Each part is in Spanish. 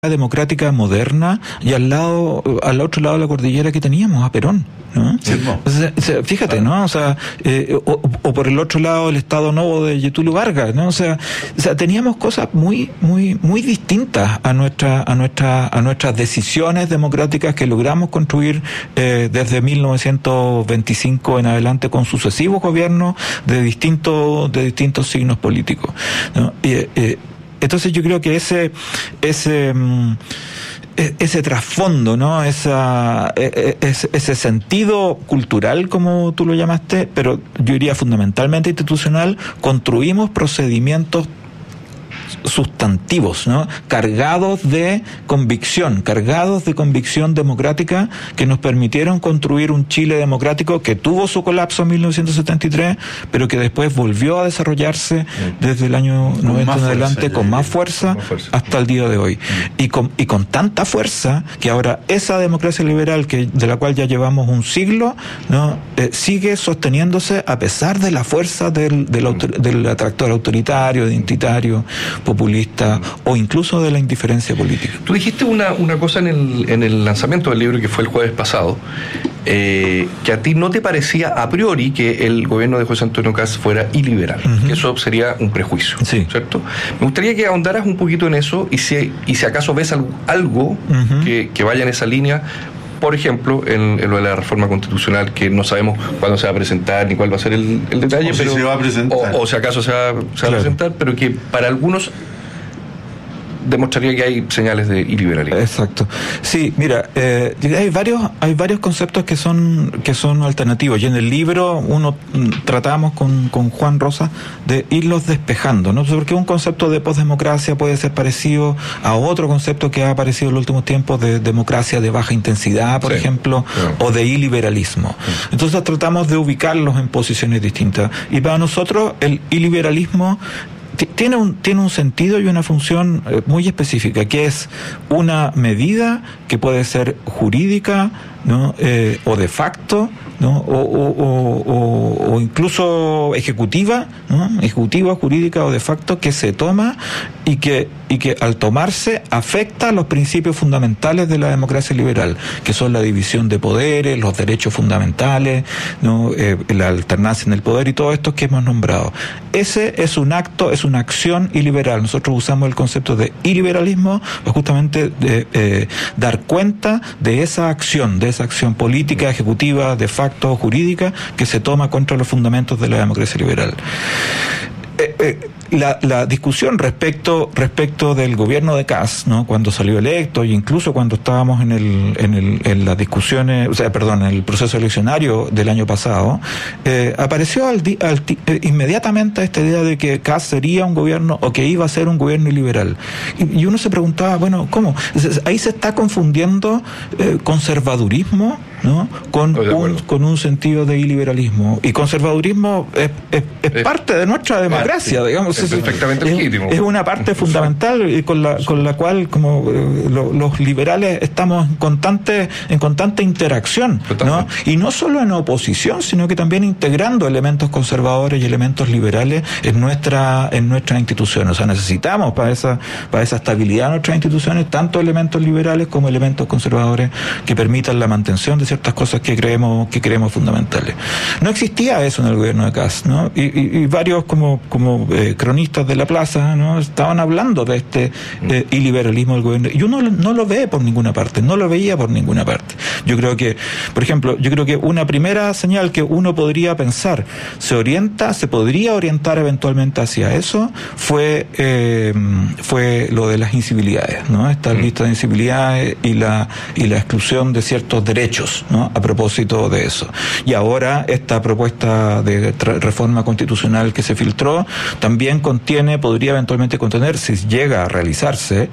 democrática moderna y al otro lado de la cordillera que teníamos, a Perón, ¿no? Sí, no. O sea, fíjate, ¿no? O sea, o por el otro lado el Estado Novo de Getúlio Vargas, ¿no? O sea, teníamos cosas muy distintas a nuestras decisiones democráticas que logramos construir desde 1925 en adelante con sucesivos gobiernos de distintos signos políticos, ¿no? Entonces yo creo que ese trasfondo, ¿no? Ese sentido cultural, como tú lo llamaste, pero yo diría fundamentalmente institucional, construimos procedimientos sustantivos, ¿no? Cargados de convicción democrática que nos permitieron construir un Chile democrático que tuvo su colapso en 1973, pero que después volvió a desarrollarse desde el año 90 en adelante con más fuerza hasta el día de hoy. Y con tanta fuerza que ahora esa democracia liberal de la cual ya llevamos un siglo, ¿no? Sigue sosteniéndose a pesar de la fuerza del atractor autoritario, identitario, populista o incluso de la indiferencia política. Tú dijiste una cosa en el lanzamiento del libro, que fue el jueves pasado, que a ti no te parecía a priori que el gobierno de José Antonio Kast fuera iliberal, que eso sería un prejuicio, sí. ¿Cierto? Me gustaría que ahondaras un poquito en eso y si acaso ves algo que vaya en esa línea. Por ejemplo, en lo de la reforma constitucional, que no sabemos cuándo se va a presentar ni cuál va a ser el detalle, o pero si se va a presentar. O si acaso se va a presentar, pero que para algunos demostraría que hay señales de iliberalismo. Exacto. Sí, mira, hay varios conceptos que son alternativos, y en el libro tratamos con Juan Rosa de irlos despejando, ¿no? Porque un concepto de posdemocracia puede ser parecido a otro concepto que ha aparecido en los últimos tiempos de democracia de baja intensidad, por ejemplo, o de iliberalismo. Entonces tratamos de ubicarlos en posiciones distintas, y para nosotros el iliberalismo tiene un sentido y una función muy específica, que es una medida que puede ser jurídica, ¿no? O de facto, ¿no? O incluso ejecutiva, ¿no? Ejecutiva, jurídica o de facto, que se toma y que al tomarse afecta a los principios fundamentales de la democracia liberal, que son la división de poderes, los derechos fundamentales, ¿no? La alternancia en el poder y todo esto que hemos nombrado. Ese es un acto, es una acción iliberal. Nosotros usamos el concepto de iliberalismo pues justamente de dar cuenta de esa acción política, ejecutiva, de facto, jurídica, que se toma contra los fundamentos de la democracia liberal. La discusión respecto del gobierno de Kast, ¿no? Cuando salió electo, e incluso cuando estábamos en las discusiones, en el proceso eleccionario del año pasado, apareció inmediatamente esta idea de que Kast sería un gobierno, o que iba a ser un gobierno iliberal. Y uno se preguntaba, bueno, ¿cómo? Ahí se está confundiendo conservadurismo, ¿no? con un sentido de iliberalismo. Y conservadurismo es parte de nuestra democracia, digamos. Es perfectamente legítimo. Es una parte fundamental y con la cual como los liberales estamos en constante interacción, ¿no? Y no solo en oposición, sino que también integrando elementos conservadores y elementos liberales en nuestras instituciones. O sea, necesitamos para esa estabilidad de nuestras instituciones tanto elementos liberales como elementos conservadores que permitan la mantención de ciertas cosas que creemos fundamentales. No existía eso en el gobierno de Kast, ¿no? Y varios como cronistas de la plaza, ¿no? Estaban hablando de este iliberalismo del gobierno, y uno no lo ve por ninguna parte, no lo veía por ninguna parte. Yo creo que, por ejemplo, una primera señal que uno podría pensar se podría orientar eventualmente hacia eso, fue lo de las incivilidades, ¿no? Esta lista de incivilidades y la exclusión de ciertos derechos, ¿no? A propósito de eso. Y ahora esta propuesta de reforma constitucional que se filtró también podría eventualmente contener, si llega a realizarse,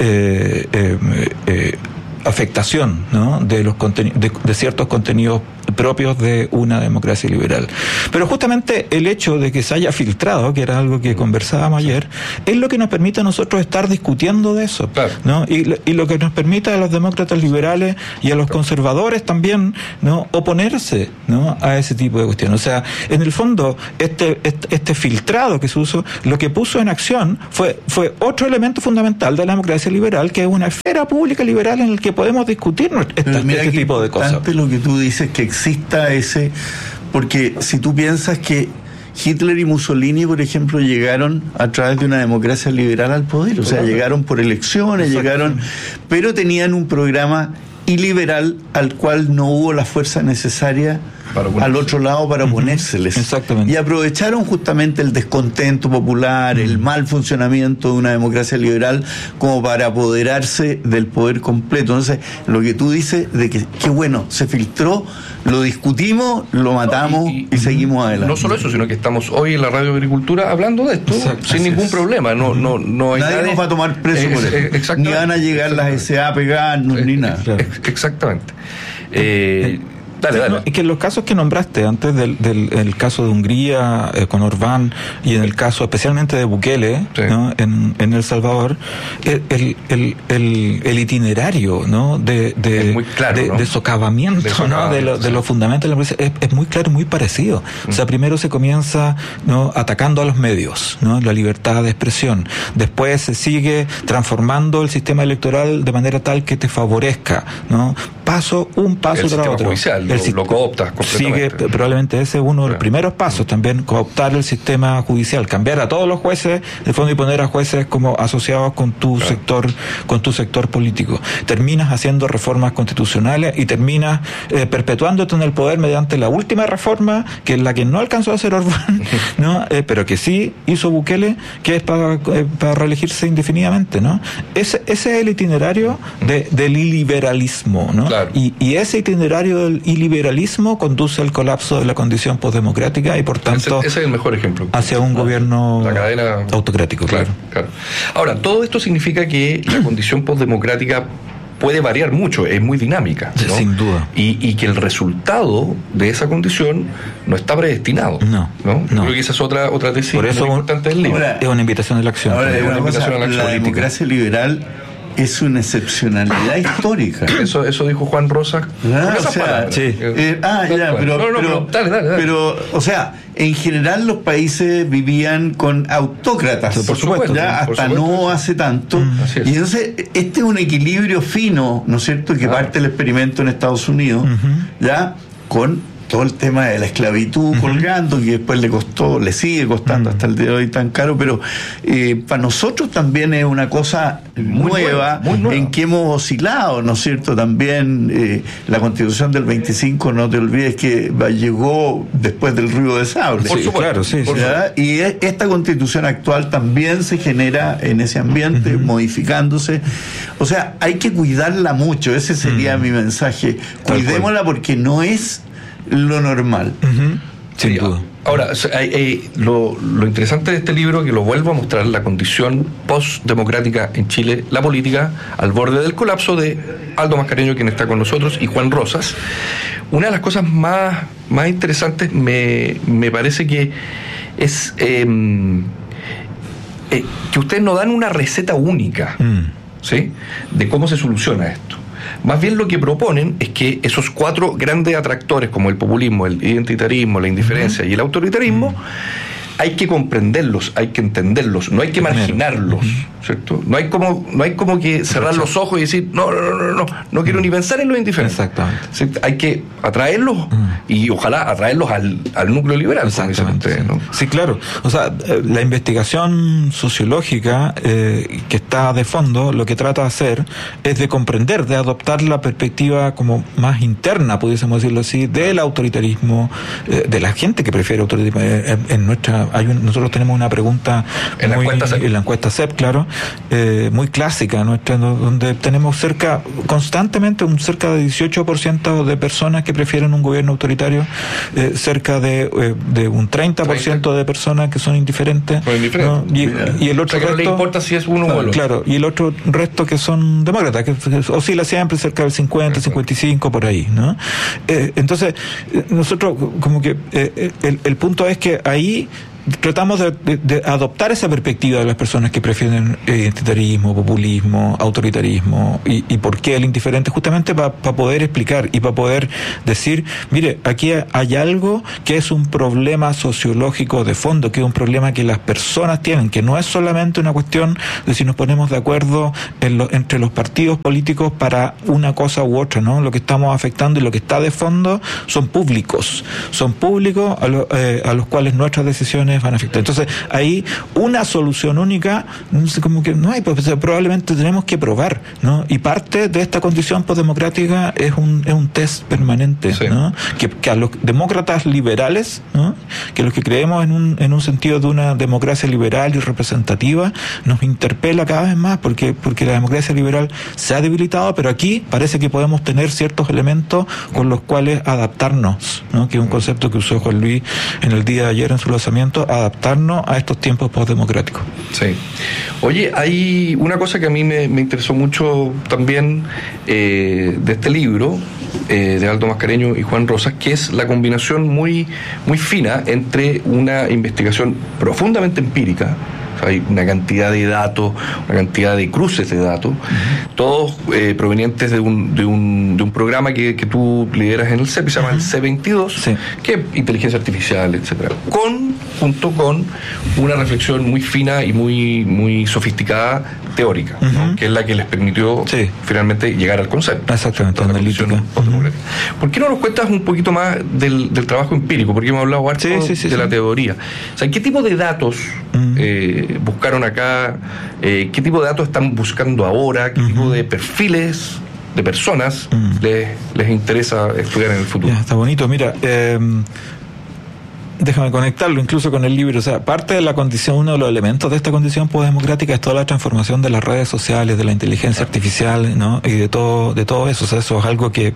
afectación, ¿no? de ciertos contenidos propios de una democracia liberal. Pero justamente el hecho de que se haya filtrado, que era algo que conversábamos ayer, es lo que nos permite a nosotros estar discutiendo de eso, claro, ¿no? Y lo que nos permite a los demócratas liberales y a los conservadores también, ¿no?, oponerse, ¿no?, a ese tipo de cuestiones. O sea, en el fondo, este filtrado que se usó, lo que puso en acción fue otro elemento fundamental de la democracia liberal, que es una esfera pública liberal en la que podemos discutir este tipo de cosas. Es importante lo que tú dices, que exista ese, porque si tú piensas que Hitler y Mussolini, por ejemplo, llegaron a través de una democracia liberal al poder, o sea, llegaron por elecciones, pero tenían un programa iliberal al cual no hubo la fuerza necesaria al otro lado para oponérseles. Exactamente. Y aprovecharon justamente el descontento popular, el mal funcionamiento de una democracia liberal como para apoderarse del poder completo. Entonces, lo que tú dices de que qué bueno, se filtró, lo discutimos, lo matamos y seguimos adelante. No solo eso, sino que estamos hoy en la Radio Agricultura hablando de esto sin ningún problema. No hay nadie nos va a tomar preso por eso. Ni van a llegar las SA a pegarnos, ni nada. Exactamente. Dale. Es que en los casos que nombraste antes del caso de Hungría con Orbán y en el caso especialmente de Bukele, sí, ¿no?, en El Salvador, el itinerario, ¿no?, de muy claro, ¿no?, de socavamiento, ¿no?, de los fundamentos de la democracia es muy claro y muy parecido. O sea, primero se comienza, ¿no?, atacando a los medios, ¿no?, la libertad de expresión. Después se sigue transformando el sistema electoral de manera tal que te favorezca, ¿no? Un paso tras otro. Judicial, lo cooptas completamente. Sigue, probablemente ese es uno de los primeros pasos también, cooptar el sistema judicial, cambiar a todos los jueces de fondo y poner a jueces como asociados con tu sector político. Terminas haciendo reformas constitucionales y terminas perpetuándote en el poder mediante la última reforma, que es la que no alcanzó a hacer Orbán, ¿no? Pero que sí hizo Bukele, que es para reelegirse indefinidamente, ¿no? Ese es el itinerario del iliberalismo, ¿no? Claro. Y ese itinerario del iliberalismo conduce al colapso de la condición postdemocrática y por tanto ese es el mejor ejemplo hacia un gobierno autocrático. Claro. Ahora, todo esto significa que la condición postdemocrática puede variar mucho, es muy dinámica, ¿no? Sin duda. Y que el resultado de esa condición no está predestinado. No. Creo que esa es otra tesis por eso muy importante del libro. Es una invitación a la acción. Ahora, la democracia liberal es una excepcionalidad histórica. Eso dijo Juan Rosas. Pero, o sea, en general los países vivían con autócratas. Por supuesto. Hasta no hace tanto. Y entonces, este es un equilibrio fino, ¿no es cierto?, que parte del experimento en Estados Unidos, ya, con todo el tema de la esclavitud colgando, que después le sigue costando hasta el día de hoy tan caro, pero para nosotros también es una cosa nueva, en que hemos oscilado, ¿no es cierto? También la Constitución del 25, no te olvides que llegó después del ruido de sable. Por supuesto, claro, sí. Y esta Constitución actual también se genera en ese ambiente, modificándose. O sea, hay que cuidarla mucho, ese sería mi mensaje. Cuidémosla porque no es lo normal. Sin duda. Ahora, lo interesante de este libro, que lo vuelvo a mostrar, la condición postdemocrática en Chile, la política al borde del colapso, de Aldo Mascareño, quien está con nosotros, y Juan Rosas. Una de las cosas más interesantes me parece que es que ustedes no dan una receta única, ¿sí?, de cómo se soluciona esto. Más bien lo que proponen es que esos 4 grandes atractores, como el populismo, el identitarismo, la indiferencia y el autoritarismo, hay que comprenderlos, hay que entenderlos, no hay que marginarlos, ¿cierto? No hay como que cerrar los ojos y decir, no quiero ni pensar en los indiferentes. Exactamente. ¿Sí? Hay que atraerlos y ojalá atraerlos al núcleo liberal. Exactamente. ¿No? Sí, claro. O sea, la investigación sociológica que está de fondo, lo que trata de hacer es de comprender, de adoptar la perspectiva como más interna, pudiésemos decirlo así, del autoritarismo, de la gente que prefiere autoritarismo nosotros tenemos una pregunta en la encuesta CEP, claro, muy clásica nuestra, donde tenemos constantemente cerca de 18% de personas que prefieren un gobierno autoritario, cerca de un 30% de personas que son indiferentes, ¿no? y el otro resto, no le importa si es uno o el otro. Claro, y el otro resto que son demócratas, que oscila siempre cerca del 50, 55 por ahí, ¿no? Entonces, nosotros como que el punto es que ahí tratamos de adoptar esa perspectiva de las personas que prefieren identitarismo, populismo, autoritarismo y por qué el indiferente, justamente para poder explicar y para poder decir, mire, aquí hay algo que es un problema sociológico de fondo, que es un problema que las personas tienen, que no es solamente una cuestión de si nos ponemos de acuerdo entre los partidos políticos para una cosa u otra, ¿no? Lo que estamos afectando y lo que está de fondo son públicos a los cuales nuestras decisiones van a afectar. Entonces, ahí una solución única, como que no hay, pues probablemente tenemos que probar, ¿no? Y parte de esta condición postdemocrática es un test permanente, sí, ¿no? Que a los demócratas liberales, ¿no? Que los que creemos en un sentido de una democracia liberal y representativa, nos interpela cada vez más, porque la democracia liberal se ha debilitado, pero aquí parece que podemos tener ciertos elementos con los cuales adaptarnos, ¿no? Que es un concepto que usó Juan Luis en el día de ayer en su lanzamiento, adaptarnos a estos tiempos postdemocráticos. Sí. Oye, hay una cosa que a mí me interesó mucho también de este libro, de Aldo Mascareño y Juan Rosas, que es la combinación muy, muy fina entre una investigación profundamente empírica. Hay una cantidad de datos, una cantidad de cruces de datos, todos provenientes de un programa que tú lideras en el CEP, se llama el C22, sí, que es inteligencia artificial, etcétera, junto con una reflexión muy fina y muy, muy sofisticada teórica, ¿no? Que es la que les permitió, sí, finalmente llegar al concepto. Exactamente, analítica. ¿Por qué no nos cuentas un poquito más del trabajo empírico? Porque hemos hablado harto de la teoría. O sea, ¿qué tipo de datos buscaron acá? ¿Qué tipo de datos están buscando ahora? ¿Qué tipo de perfiles de personas les interesa estudiar en el futuro? Ya, está bonito. Mira, déjame conectarlo incluso con el libro. O sea, parte de la condición, uno de los elementos de esta condición postdemocrática es toda la transformación de las redes sociales, de la inteligencia artificial, ¿no? Y de todo eso. O sea, eso es algo que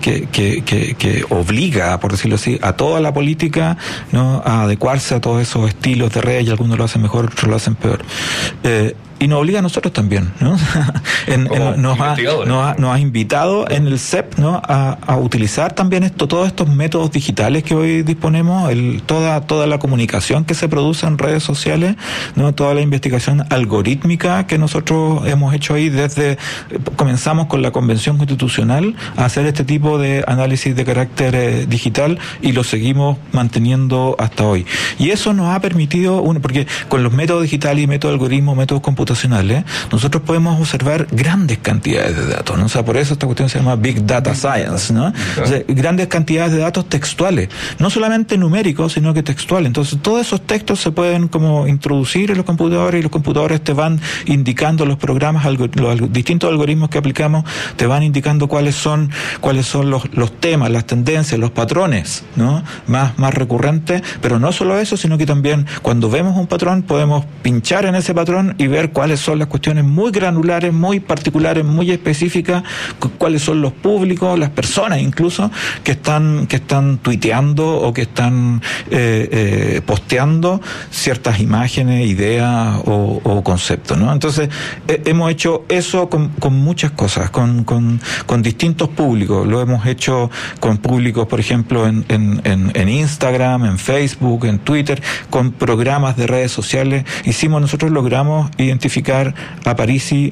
obliga, por decirlo así, a toda la política, ¿no? A adecuarse a todos esos estilos de redes, y algunos lo hacen mejor, otros lo hacen peor. Y nos obliga a nosotros también, ¿no? Nos ha invitado en el CEP, ¿no? A utilizar también todos estos métodos digitales que hoy disponemos, toda la comunicación que se produce en redes sociales, ¿no? Toda la investigación algorítmica que nosotros hemos hecho ahí comenzamos con la Convención Constitucional a hacer este tipo de análisis de carácter digital, y lo seguimos manteniendo hasta hoy. Y eso nos ha permitido, porque con los métodos digitales y métodos de algoritmo, métodos computacionales, nosotros podemos observar grandes cantidades de datos, ¿no? O sea, por eso esta cuestión se llama Big Data Science, ¿no? O sea, grandes cantidades de datos textuales, no solamente numéricos, sino que textuales. Entonces, todos esos textos se pueden como introducir en los computadores, y los computadores te van indicando los programas, los distintos algoritmos que aplicamos, te van indicando cuáles son los temas, las tendencias, los patrones, ¿no? Más recurrentes, pero no solo eso, sino que también cuando vemos un patrón podemos pinchar en ese patrón y ver cuáles son las cuestiones muy granulares, muy particulares, muy específicas, cuáles son los públicos, las personas incluso, que están tuiteando o que están posteando ciertas imágenes, ideas o conceptos, ¿no? Entonces, hemos hecho eso con muchas cosas, con distintos públicos. Lo hemos hecho con públicos, por ejemplo, en Instagram, en Facebook, en Twitter, con programas de redes sociales. Nosotros logramos identificar a Parisi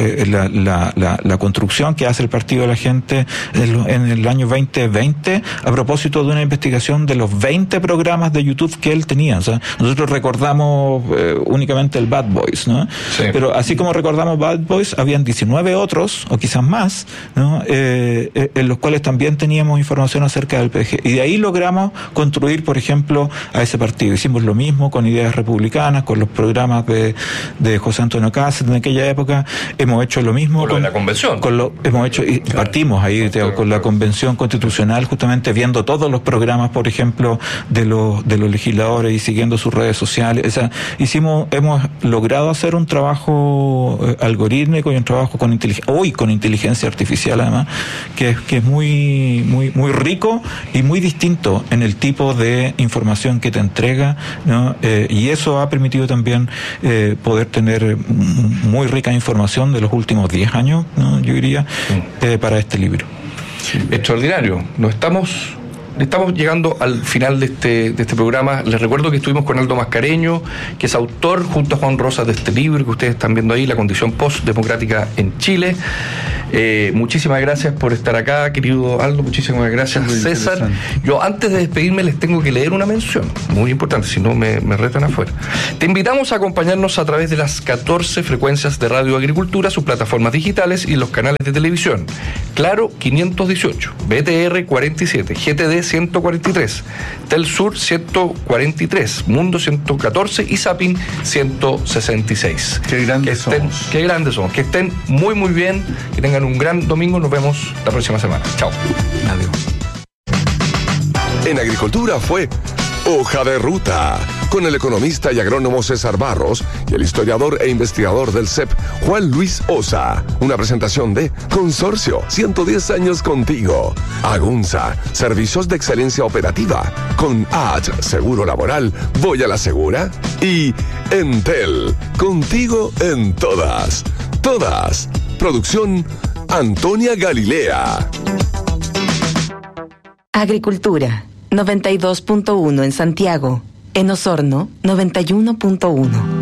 la construcción que hace el Partido de la Gente en el año 2020 a propósito de una investigación de los 20 programas de YouTube que él tenía. O sea, nosotros recordamos únicamente el Bad Boys, ¿no? Sí. Pero así como recordamos Bad Boys, habían 19 otros, o quizás más, ¿no? En los cuales también teníamos información acerca del PG. Y de ahí logramos construir, por ejemplo, a ese partido. Hicimos lo mismo con Ideas Republicanas, con los programas de José José Antonio Cáceres en aquella época. Hemos hecho lo mismo con la convención. Hemos hecho, y partimos ahí con la convención constitucional, justamente viendo todos los programas, por ejemplo, de los legisladores y siguiendo sus redes sociales. O sea, hemos logrado hacer un trabajo algorítmico y un trabajo con inteligencia artificial, además, que es muy, muy, muy rico y muy distinto en el tipo de información que te entrega, ¿no? Y eso ha permitido también poder tener muy rica información de los últimos 10 años, ¿no? Yo diría, para este libro. Sí. Extraordinario. Estamos llegando al final de este programa. Les recuerdo que estuvimos con Aldo Mascareño, que es autor, junto a Juan Rosas, de este libro que ustedes están viendo ahí, La condición post-democrática en Chile. Muchísimas gracias por estar acá, querido Aldo. Muchísimas gracias, César. Yo, antes de despedirme, les tengo que leer una mención muy importante, si no me retan afuera. Te invitamos a acompañarnos a través de las 14 frecuencias de Radio Agricultura, sus plataformas digitales y los canales de televisión. Claro 518, BTR 47, GTD 143, Telsur 143, Mundo 114 y Sapin 166. Qué grandes somos. Qué grandes somos. Que estén muy, muy bien, que tengan un gran domingo. Nos vemos la próxima semana. Chao. Adiós. En Agricultura fue Hoja de Ruta, con el economista y agrónomo César Barros y el historiador e investigador del CEP, Juan Luis Osa. Una presentación de Consorcio, 110 años contigo. Agunza, servicios de excelencia operativa. Con AT, Seguro Laboral, voy a la segura. Y Entel, contigo en todas. Todas. Producción Antonia Galilea. Agricultura, 92.1 en Santiago. En Osorno, 91.1.